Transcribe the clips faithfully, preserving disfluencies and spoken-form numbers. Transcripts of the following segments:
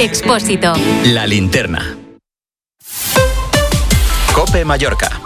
Expósito. La Linterna. COPE Mallorca.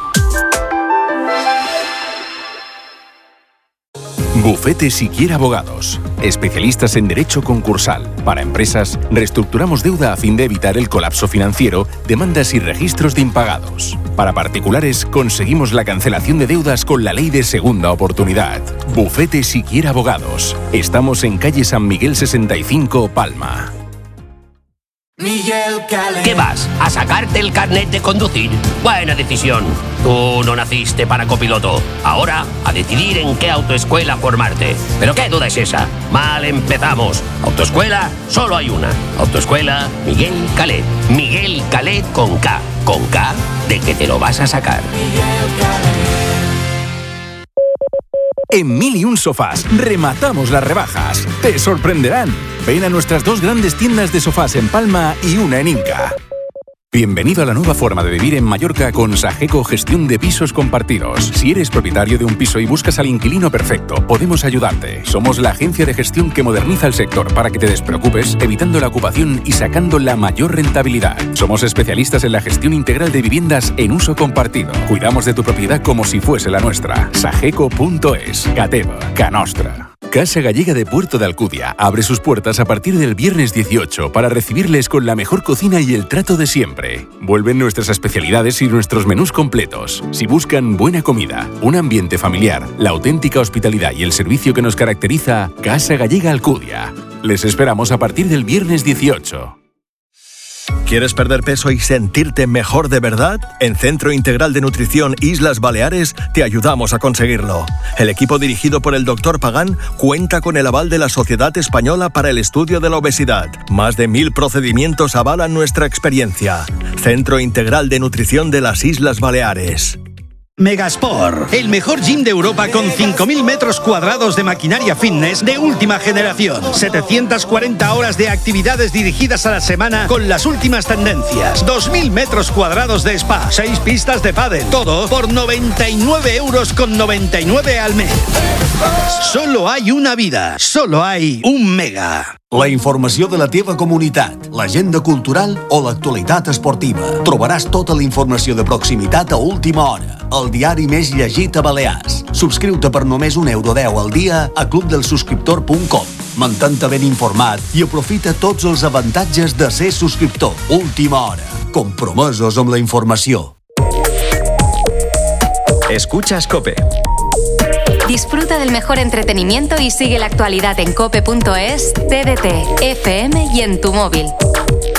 Bufete Siquiera Abogados. Especialistas en derecho concursal. Para empresas, reestructuramos deuda a fin de evitar el colapso financiero, demandas y registros de impagados. Para particulares, conseguimos la cancelación de deudas con la ley de segunda oportunidad. Bufete Siquiera Abogados. Estamos en calle San Miguel sesenta y cinco, Palma. Miguel Calé. ¿Qué vas? ¿A sacarte el carnet de conducir? Buena decisión. Tú no naciste para copiloto. Ahora, a decidir en qué autoescuela formarte. ¿Pero qué duda es esa? Mal empezamos. Autoescuela, solo hay una. Autoescuela Miguel Calé. Miguel Calé con K. Con K de que te lo vas a sacar. Miguel Calé. En Mil y Un Sofás rematamos las rebajas. Te sorprenderán. Ven a nuestras dos grandes tiendas de sofás en Palma y una en Inca. Bienvenido a la nueva forma de vivir en Mallorca con Sageco Gestión de Pisos Compartidos. Si eres propietario de un piso y buscas al inquilino perfecto, podemos ayudarte. Somos la agencia de gestión que moderniza el sector para que te despreocupes, evitando la ocupación y sacando la mayor rentabilidad. Somos especialistas en la gestión integral de viviendas en uso compartido. Cuidamos de tu propiedad como si fuese la nuestra. Sageco punto es. Cateva, ca nostra. Casa Gallega de Puerto de Alcudia abre sus puertas a partir del viernes dieciocho para recibirles con la mejor cocina y el trato de siempre. Vuelven nuestras especialidades y nuestros menús completos. Si buscan buena comida, un ambiente familiar, la auténtica hospitalidad y el servicio que nos caracteriza, Casa Gallega Alcudia. Les esperamos a partir del viernes dieciocho. ¿Quieres perder peso y sentirte mejor de verdad? En Centro Integral de Nutrición Islas Baleares te ayudamos a conseguirlo. El equipo dirigido por el doctor Pagán cuenta con el aval de la Sociedad Española para el Estudio de la Obesidad. Más de mil procedimientos avalan nuestra experiencia. Centro Integral de Nutrición de las Islas Baleares. Megasport, el mejor gym de Europa con cinco mil metros cuadrados de maquinaria fitness de última generación. setecientas cuarenta horas de actividades dirigidas a la semana con las últimas tendencias. dos mil metros cuadrados de spa, seis pistas de pádel. Todo por noventa y nueve euros con noventa y nueve al mes. Solo hay una vida, solo hay un Mega. La informació de la teva comunitat, l'agenda cultural o l'actualitat esportiva. Trobaràs tota la informació de proximitat a última hora. El diari més llegit a Balears. Subscriu-te per només un euro deu al dia a club del subscriptor punt com. Mantén-te ben informat i aprofita tots els avantatges de ser subscriptor. Última hora. Compromesos amb la informació. Escuchas COPE. Disfruta del mejor entretenimiento y sigue la actualidad en cope punto es, T D T, F M y en tu móvil.